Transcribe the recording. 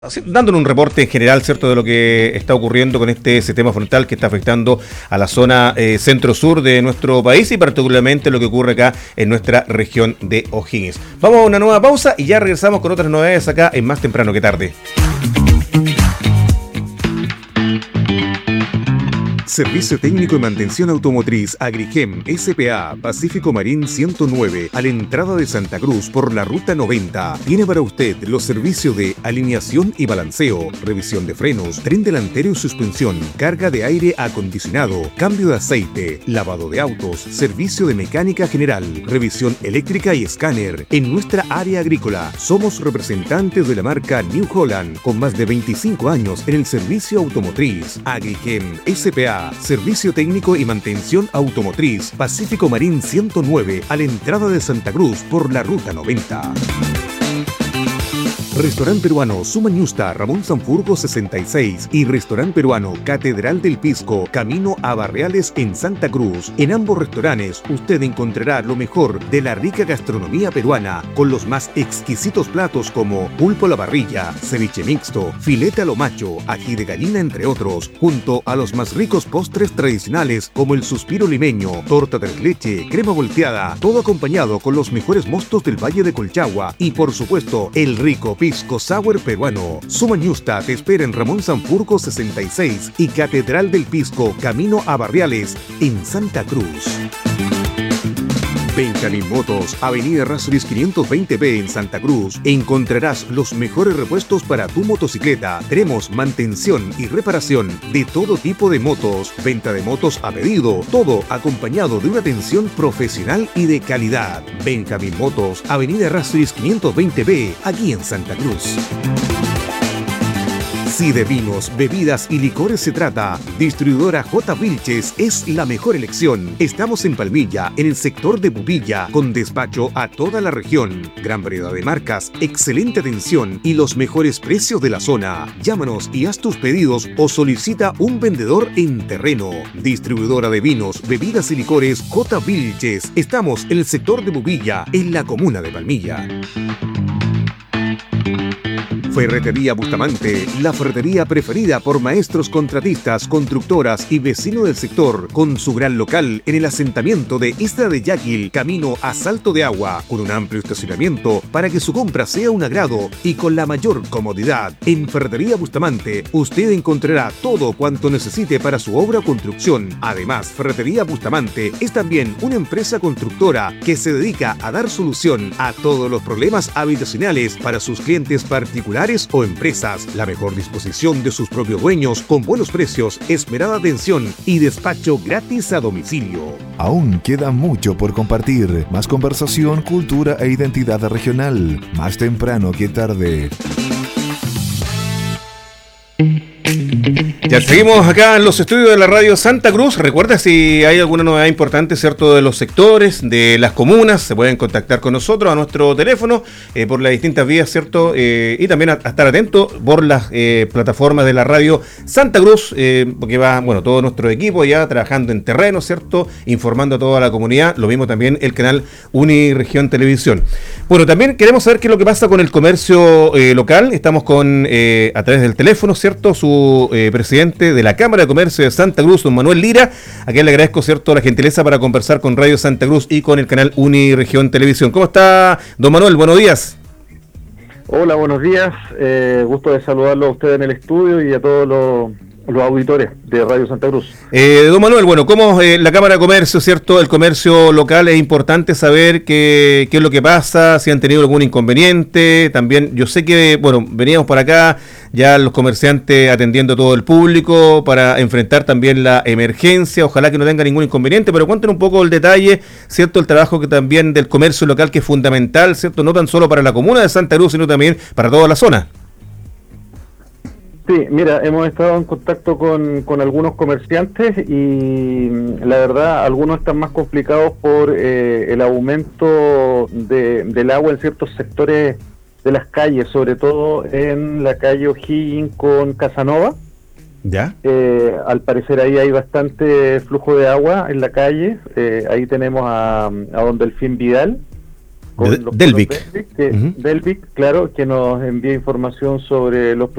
Dándole un reporte en general, ¿cierto?, de lo que está ocurriendo con este sistema frontal que está afectando a la zona centro-sur de nuestro país y particularmente lo que ocurre acá en nuestra región de O'Higgins. Vamos a una nueva pausa y ya regresamos con otras novedades acá en Más Temprano que Tarde. Servicio Técnico y Mantención Automotriz Agrichem S.p.A. Pacífico Marín 109, a la entrada de Santa Cruz por la Ruta 90. Tiene para usted los servicios de alineación y balanceo, revisión de frenos, tren delantero y suspensión, carga de aire acondicionado, cambio de aceite, lavado de autos, servicio de mecánica general, revisión eléctrica y escáner. En nuestra área agrícola somos representantes de la marca New Holland, con más de 25 años en el servicio automotriz. Agrichem S.p.A. Servicio Técnico y Mantención Automotriz, Pacífico Marín 109, a la entrada de Santa Cruz por la Ruta 90. Restaurante Peruano Sumañusta, Ramón Sanfurgo 66 y Restaurante Peruano Catedral del Pisco, camino a Barriales en Santa Cruz. En ambos restaurantes usted encontrará lo mejor de la rica gastronomía peruana, con los más exquisitos platos como pulpo a la parrilla, ceviche mixto, filete a lo macho, ají de gallina, entre otros, junto a los más ricos postres tradicionales como el suspiro limeño, torta de leche, crema volteada, todo acompañado con los mejores mostos del Valle de Colchagua y, por supuesto, el rico pisco sour peruano. Sumañusta te espera en Ramón Sanfurgo 66 y Catedral del Pisco, camino a Barriales en Santa Cruz. Benjamín Motos, Avenida Errázuriz 520B en Santa Cruz. Encontrarás los mejores repuestos para tu motocicleta. Tenemos mantención y reparación de todo tipo de motos. Venta de motos a pedido. Todo acompañado de una atención profesional y de calidad. Benjamín Motos, Avenida Errázuriz 520B, aquí en Santa Cruz. Si de vinos, bebidas y licores se trata, Distribuidora J. Vilches es la mejor elección. Estamos en Palmilla, en el sector de Pupilla, con despacho a toda la región. Gran variedad de marcas, excelente atención y los mejores precios de la zona. Llámanos y haz tus pedidos o solicita un vendedor en terreno. Distribuidora de vinos, bebidas y licores J. Vilches. Estamos en el sector de Pupilla, en la comuna de Palmilla. Ferretería Bustamante, la ferretería preferida por maestros contratistas, constructoras y vecinos del sector, con su gran local en el asentamiento de Isla de Yaquil, camino a Salto de Agua, con un amplio estacionamiento para que su compra sea un agrado y con la mayor comodidad. En Ferretería Bustamante, usted encontrará todo cuanto necesite para su obra o construcción. Además, Ferretería Bustamante es también una empresa constructora que se dedica a dar solución a todos los problemas habitacionales para sus clientes particulares o empresas. La mejor disposición de sus propios dueños, con buenos precios, esmerada atención y despacho gratis a domicilio. Aún queda mucho por compartir. Más conversación, cultura e identidad regional. Más temprano que tarde. Ya seguimos acá en los estudios de la radio Santa Cruz. Recuerda, si hay alguna novedad importante, ¿cierto?, de los sectores, de las comunas, se pueden contactar con nosotros a nuestro teléfono por las distintas vías, ¿cierto? Y también a estar atento por las plataformas de la radio Santa Cruz, porque va, bueno, todo nuestro equipo ya trabajando en terreno, ¿cierto?, informando a toda la comunidad. Lo mismo también el canal Uniregión Televisión. Bueno, también queremos saber qué es lo que pasa con el comercio local. Estamos con, a través del teléfono, ¿cierto?, su presidente de la Cámara de Comercio de Santa Cruz, don Manuel Lira, a quien le agradezco, cierto, la gentileza para conversar con Radio Santa Cruz y con el canal Uniregión Televisión. ¿Cómo está, don Manuel? Buenos días. Hola, buenos días. Gusto de saludarlo a usted en el estudio y a todos los auditores de Radio Santa Cruz. Don Manuel, bueno, como la Cámara de Comercio, ¿cierto?, el comercio local, es importante saber qué es lo que pasa, si han tenido algún inconveniente. También yo sé que, bueno, veníamos por acá ya los comerciantes atendiendo a todo el público para enfrentar también la emergencia. Ojalá que no tenga ningún inconveniente, pero cuéntenos un poco el detalle, ¿cierto?, el trabajo que también del comercio local, que es fundamental, ¿cierto?, no tan solo para la comuna de Santa Cruz, sino también para toda la zona. Sí, mira, hemos estado en contacto con algunos comerciantes y la verdad algunos están más complicados por el aumento del agua en ciertos sectores de las calles, sobre todo en la calle O'Higgins con Casanova. ¿Ya? Al parecer ahí hay bastante flujo de agua en la calle. Ahí tenemos a don Delfín Vidal, con los Delvic. Delvic, claro, que nos envía información sobre los